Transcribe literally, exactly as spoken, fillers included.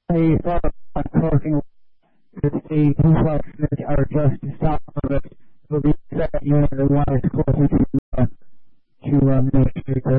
I thought about parking with the duplex that are just south of it. It will be the second unit, the one that's closer to, uh, to, uh, Main Street there.